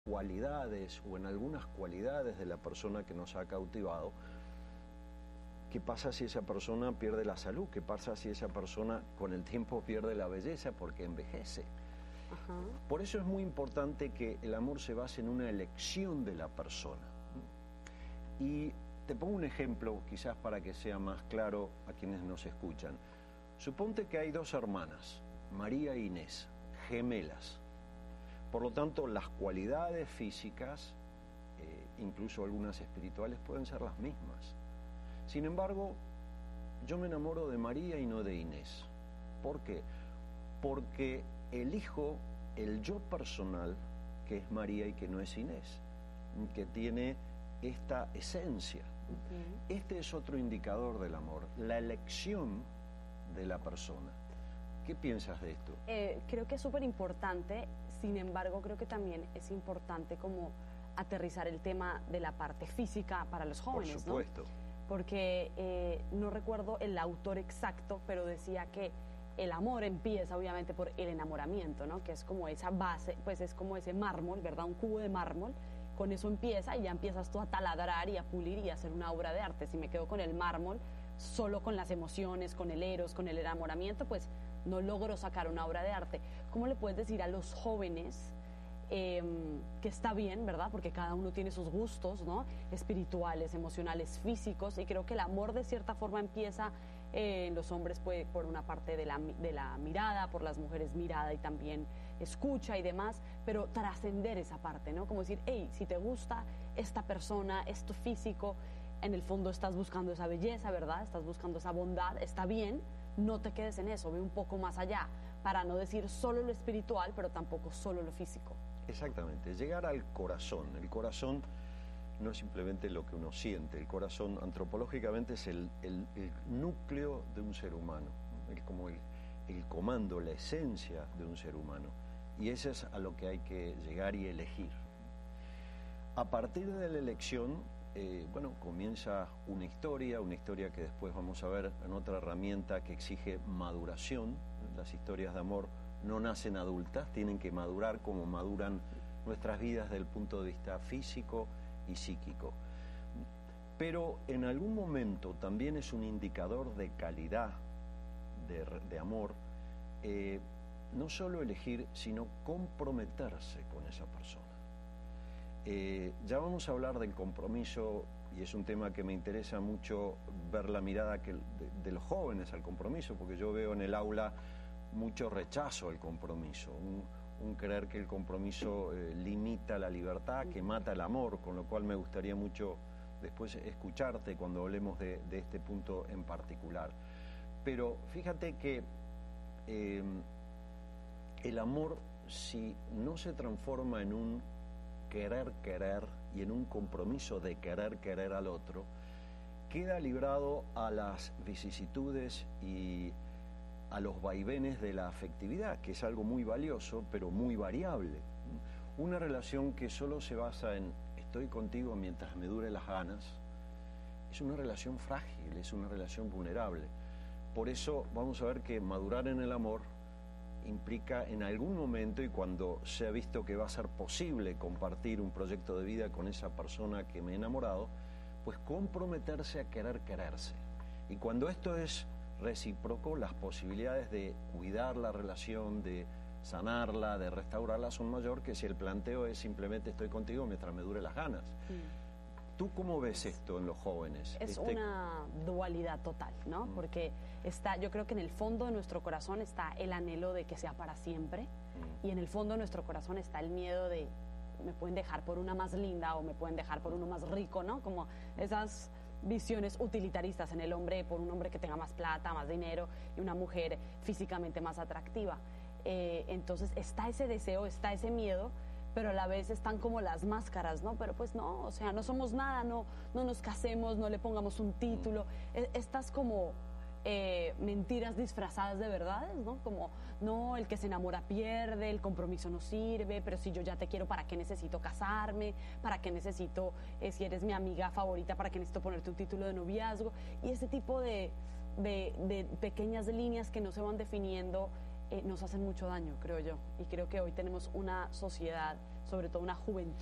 cualidades o en algunas cualidades de la persona que nos ha cautivado. ¿Qué pasa si esa persona pierde la salud? ¿Qué pasa si esa persona con el tiempo pierde la belleza porque envejece? Ajá. Por eso es muy importante que el amor se base en una elección de la persona. Y te pongo un ejemplo, quizás para que sea más claro a quienes nos escuchan. Suponte que hay dos hermanas, María e Inés, gemelas. Por lo tanto, las cualidades físicas, incluso algunas espirituales, pueden ser las mismas. Sin embargo, yo me enamoro de María y no de Inés. ¿Por qué? Porque elijo el yo personal, que es María y que no es Inés, que tiene esta esencia. Este es otro indicador del amor, la elección de la persona. ¿Qué piensas de esto? Creo que es súper importante, sin embargo, creo que también es importante como aterrizar el tema de la parte física para los jóvenes, por supuesto, ¿no? Porque no recuerdo el autor exacto, pero decía que el amor empieza obviamente por el enamoramiento, ¿no? Que es como esa base, pues es como ese mármol, ¿verdad? Un cubo de mármol, con eso empieza y ya empiezas tú a taladrar y a pulir y a hacer una obra de arte. Si me quedo con el mármol, solo con las emociones, con el eros, con el enamoramiento, pues no logro sacar una obra de arte. ¿Cómo le puedes decir a los jóvenes que está bien, ¿verdad? Porque cada uno tiene sus gustos, ¿no? Espirituales, emocionales, físicos, y creo que el amor de cierta forma empieza en los hombres pues, por una parte de la mirada, por las mujeres mirada y también escucha y demás, pero trascender esa parte, ¿no? Como decir, hey, si te gusta esta persona, esto físico, en el fondo estás buscando esa belleza, ¿verdad? Estás buscando esa bondad, está bien, no te quedes en eso, ve un poco más allá, para no decir solo lo espiritual, pero tampoco solo lo físico. Exactamente, llegar al corazón. El corazón no es simplemente lo que uno siente, el corazón antropológicamente es el núcleo de un ser humano, como el comando, la esencia de un ser humano. Y eso es a lo que hay que llegar y elegir. A partir de la elección, comienza una historia que después vamos a ver en otra herramienta que exige maduración. Las historias de amor no nacen adultas, tienen que madurar como maduran nuestras vidas desde el punto de vista físico y psíquico. Pero en algún momento también es un indicador de calidad de amor, no solo elegir, sino comprometerse con esa persona. Ya vamos a hablar del compromiso, y es un tema que me interesa mucho ver la mirada de los jóvenes al compromiso, porque yo veo en el aula mucho rechazo al compromiso, un creer que el compromiso limita la libertad, que mata el amor, con lo cual me gustaría mucho después escucharte cuando hablemos de este punto en particular. Pero fíjate que el amor, si no se transforma en un querer y en un compromiso de querer al otro, queda librado a las vicisitudes y a los vaivenes de la afectividad, que es algo muy valioso, pero muy variable. Una relación que solo se basa en estoy contigo mientras me dure las ganas, es una relación frágil, es una relación vulnerable. Por eso vamos a ver que madurar en el amor implica en algún momento, y cuando se ha visto que va a ser posible compartir un proyecto de vida con esa persona que me he enamorado, pues comprometerse a quererse. Y cuando esto es recíproco, las posibilidades de cuidar la relación, de sanarla, de restaurarla son mayor que si el planteo es simplemente estoy contigo mientras me dure las ganas. ¿Tú cómo ves esto en los jóvenes? Es una dualidad total, ¿no? Porque yo creo que en el fondo de nuestro corazón está el anhelo de que sea para siempre, y en el fondo de nuestro corazón está el miedo de me pueden dejar por una más linda o me pueden dejar por uno más rico, ¿no? Como esas visiones utilitaristas en el hombre, por un hombre que tenga más plata, más dinero, y una mujer físicamente más atractiva. Entonces está ese deseo, está ese miedo, pero a la vez están como las máscaras, ¿no? Pero pues no, o sea, no somos nada, no nos casemos, no le pongamos un título. Estas como mentiras disfrazadas de verdades, ¿no? Como, no, el que se enamora pierde, el compromiso no sirve, pero si yo ya te quiero, ¿para qué necesito casarme? ¿Para qué necesito, si eres mi amiga favorita, para qué necesito ponerte un título de noviazgo? Y ese tipo de pequeñas líneas que no se van definiendo nos hacen mucho daño, creo yo. Y creo que hoy tenemos una sociedad, sobre todo una juventud,